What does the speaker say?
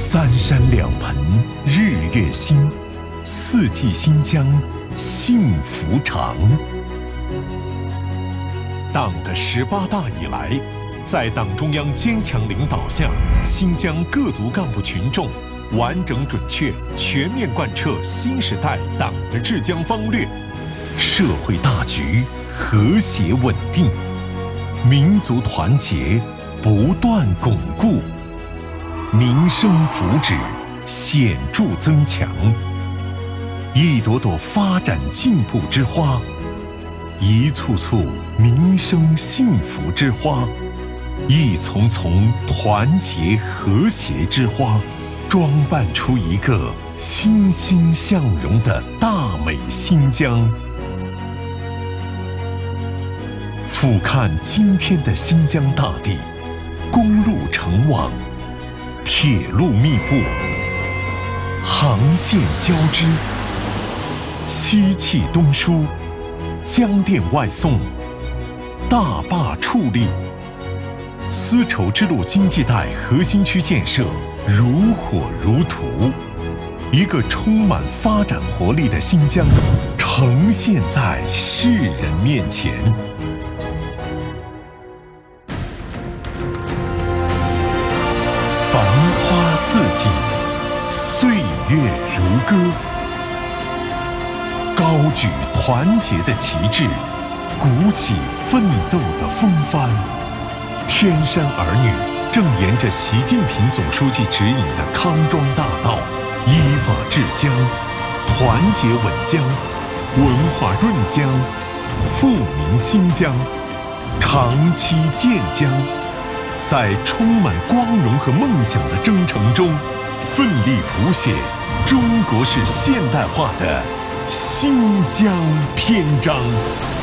三山两盆日月新，四季新疆幸福长。党的18大以来，在党中央坚强领导下，新疆各族干部群众完整准确、全面贯彻新时代党的治疆方略，社会大局和谐稳定，民族团结不断巩固，民生福祉显著增强。一朵朵发展进步之花，一簇簇民生幸福之花，一丛丛团结和谐之花，装扮出一个欣欣向荣的大美新疆。俯瞰今天的新疆大地，公路成网，铁路密布，航线交织，西气东输，江电外送，大坝矗立，丝绸之路经济带核心区建设如火如荼，一个充满发展活力的新疆呈现在世人面前。繁花似锦，岁月如歌，高举团结的旗帜，鼓起奋斗的风帆。天山儿女正沿着习近平总书记指引的康庄大道，依法治疆，团结稳疆，文化润疆，富民新疆，长期建疆，在充满光荣和梦想的征程中，奋力谱写中国式现代化的新疆篇章。